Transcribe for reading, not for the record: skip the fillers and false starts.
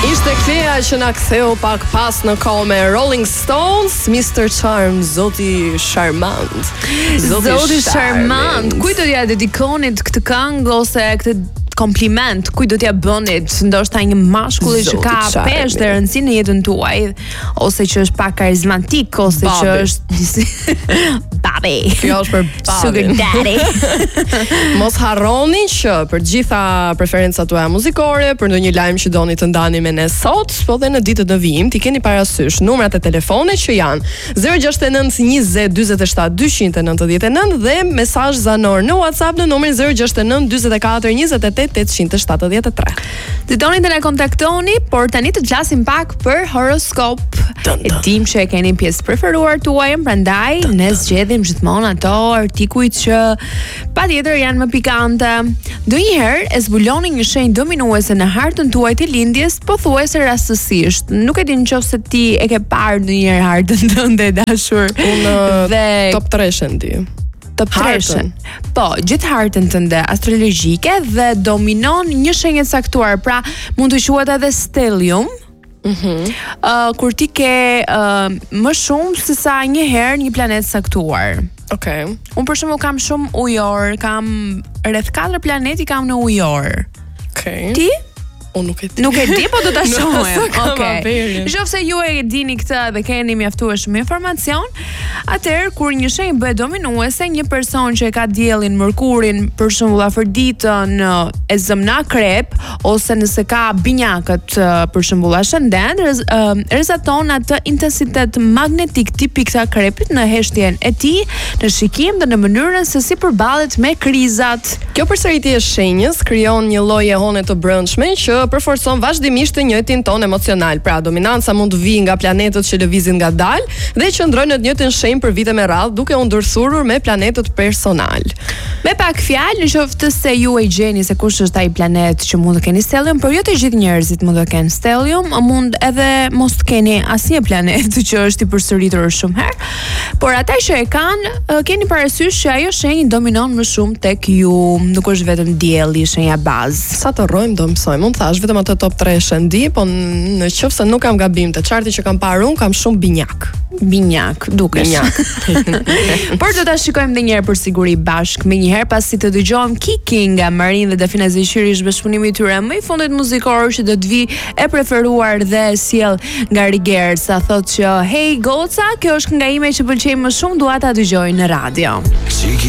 Ishte Klea që na ktheu pak pas në kohë me Rolling Stones, Mr. Charm, Zoti Charmant. Zoti Charmant. Kujt do t'ja dedikonit këtë këngë ose këtë kompliment, kujt do t'ja bënit, ndoshta një mashkulli që ka peshë të rëndësi në jetën tuaj, ose që është pak karizmatik, ose që është babi. Kjo është për babi. Sugar daddy. Mos harroni që për gjitha preferencat tuaja muzikore, për ndonjë lajm që doni të ndani me ne sot, po dhe në ditët në vijim, t'i keni parasysh numrat e telefonit që janë 069 20 47 299 dhe mesazh zanor në WhatsApp në numrin 069 44 28 873. Të doni të na kontaktoni, por tani të flasim pak për horoskop. E dim që e keni pjesë preferuar tuaj, prandaj ne zgjedhim gjithmonë ato artikuj që patjetër janë më pikante. Ndonjëherë e zbuloni një shenjë dominuese në hartën tuaj të lindjes, pothuajse rastësisht. Nuk e di nëse ti e ke parë ndonjëherë hartën tënde dashur. Unë top 3 di. Hartën. Po, gjithë hartën tënde astrologjike dhe dominon një shenjë caktuar, pra mund të quhet edhe stellium. Kur ti ke më shumë se sa një herë një planet caktuar. Okej. Unë për shembull kam shumë ujor, kam rreth 4 planeti kam në ujor. Okej. Ti? Unë nuk e di. Nuk e di, po do ta shohim. Okej. Nëse ju e dini këtë dhe keni mjaftuar shumë informacion, atëherë kur një shenjë bëhet dominuese, një person që e ka diellin, Merkurin, për shembull afërditën e zëmna Akrep, ose nëse ka binjakët, për shembull ascendent, rrezaton atë intensitet magnetik tipik të Akrepit në heshtjen e tij, në shikim dhe në mënyrën se si përballet me krizat. Kjo përsëritje e shenjës krijon një lloj ehone të brendshme që përforcon vazhdimisht të njëjtin ton emocional. Pra, dominanca mund të vijë nga planetët që lëvizin ngadalë dhe qëndrojnë në të njëjtin shenjë për vite me radhë, duke u ndërthurur me planetët personal. Me pak fjalë, nëse se ju e gjeni se kush është ai planet që mund të keni stellium, por jo të gjithë njerëzit mund të kenë stellium, mund edhe mos të keni asnjë planet që është i përsëritur shumë herë, por ata që e kanë, keni parasysh që ajo shenjë dominon më shumë tek ju, nuk është vetëm dielli shenja bazë. Sa të rrojmë do mësojmë. Unë thash vetëm atë top 3 shëndi, po në qoftë se nuk kam gabim, te charti që kam parë unë kam shumë binjak. Binjak, dukesh. Por do ta shikojmë edhe një herë për siguri bashk, më një herë pasi të dëgjojmë Kicking nga Marin dhe Defina Zeshiri, është bashkëpunimi i tyre më i fundit muzikor që do të vi e preferuar dhe sjell nga Riger, sa thotë që hey Goca, kjo është nga ime që pëlqej më shumë, dua ta dëgjoj në radio.